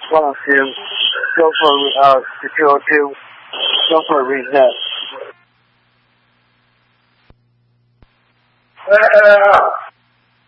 one of you go for the two or two go for a reset.